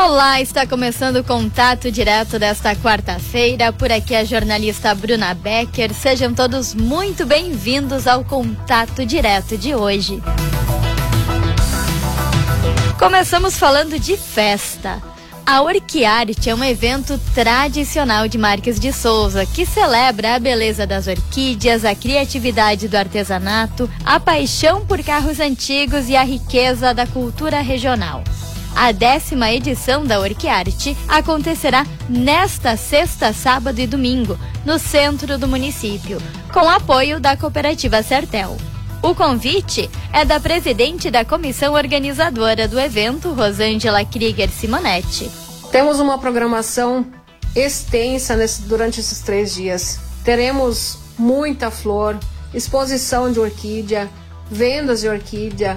Olá, está começando o Contato Direto desta quarta-feira. Por aqui a jornalista Bruna Becker. Sejam todos muito bem-vindos ao Contato Direto de hoje. Começamos falando de festa. A Orquiarte é um evento tradicional de Marques de Souza que celebra a beleza das orquídeas, a criatividade do artesanato, a paixão por carros antigos e a riqueza da cultura regional. A 10ª edição da Orquiarte acontecerá nesta sexta, sábado e domingo, no centro do município, com apoio da Cooperativa Sertel. O convite é da presidente da comissão organizadora do evento, Rosângela Krieger Simonetti. Temos uma programação extensa durante esses 3 dias. Teremos muita flor, exposição de orquídea, vendas de orquídea,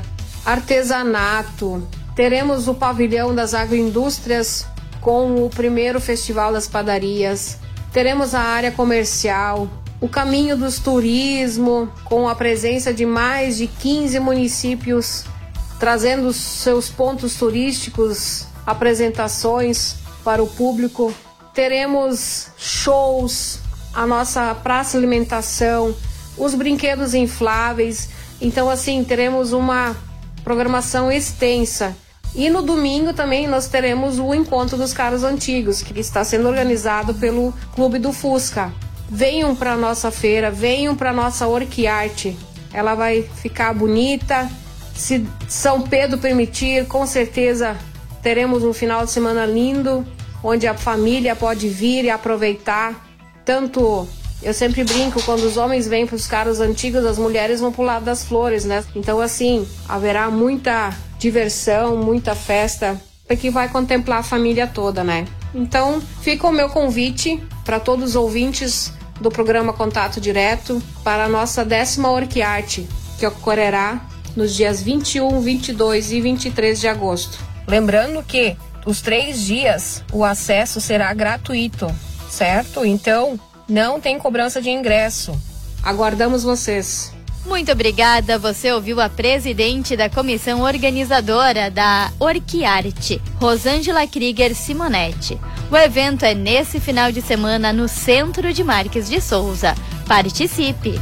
artesanato. Teremos o pavilhão das agroindústrias com o primeiro festival das padarias. Teremos a área comercial, o caminho dos turismo, com a presença de mais de 15 municípios, trazendo seus pontos turísticos, apresentações para o público. Teremos shows, a nossa praça alimentação, os brinquedos infláveis. Então, assim, teremos uma programação extensa. E no domingo também nós teremos o Encontro dos Carros Antigos, que está sendo organizado pelo Clube do Fusca. Venham para a nossa feira, venham para a nossa Orquiarte. Ela vai ficar bonita. Se São Pedro permitir, com certeza teremos um final de semana lindo, onde a família pode vir e aproveitar. Tanto, eu sempre brinco, quando os homens vêm para os carros antigos, as mulheres vão para o lado das flores, né? Então, assim, haverá muita diversão, muita festa, que vai contemplar a família toda, né? Então, fica o meu convite para todos os ouvintes do programa Contato Direto para a nossa 10ª Orquiarte, que ocorrerá nos dias 21, 22 e 23 de agosto. Lembrando que os 3 dias o acesso será gratuito, certo? Então, não tem cobrança de ingresso. Aguardamos vocês. Muito obrigada, você ouviu a presidente da comissão organizadora da Orquiarte, Rosângela Krieger Simonetti. O evento é nesse final de semana no centro de Marques de Souza. Participe!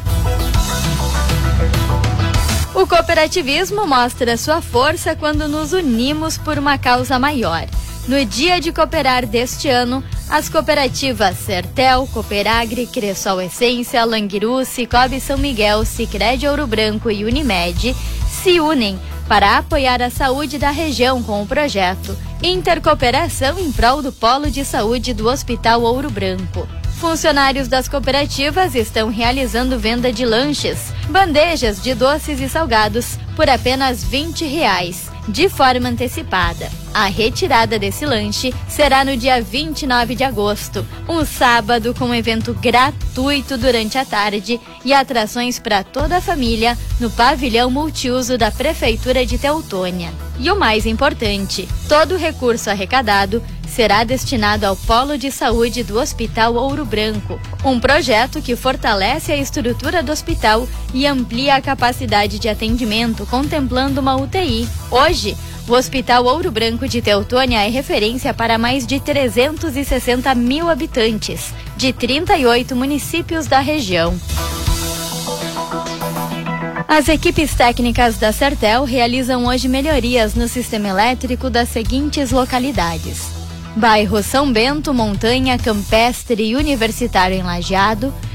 O cooperativismo mostra sua força quando nos unimos por uma causa maior. No Dia de Cooperar deste ano, as cooperativas Sertel, Cooperagri, Cressol Essência, Languiru, Cicobi São Miguel, Sicredi Ouro Branco e Unimed se unem para apoiar a saúde da região com o projeto Intercooperação em prol do Polo de Saúde do Hospital Ouro Branco. Funcionários das cooperativas estão realizando venda de lanches, bandejas de doces e salgados por apenas R$20, de forma antecipada. A retirada desse lanche será no dia 29 de agosto, um sábado com um evento gratuito durante a tarde e atrações para toda a família no pavilhão multiuso da Prefeitura de Teutônia. E o mais importante, todo o recurso arrecadado será destinado ao Polo de Saúde do Hospital Ouro Branco, um projeto que fortalece a estrutura do hospital e amplia a capacidade de atendimento, contemplando uma UTI. Hoje, o Hospital Ouro Branco de Teutônia é referência para mais de 360 mil habitantes, de 38 municípios da região. As equipes técnicas da Sertel realizam hoje melhorias no sistema elétrico das seguintes localidades: bairro São Bento, Montanha, Campestre e Universitário em Lajeado,